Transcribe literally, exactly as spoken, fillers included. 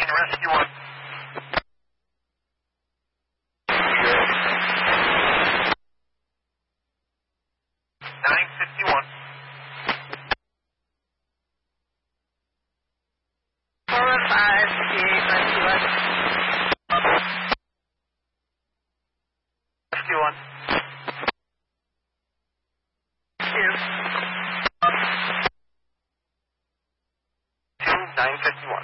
rescue one. nine fifty-one. four oh five, fifty-eight, rescue one. Rescue one. Two. two, nine fifty-one.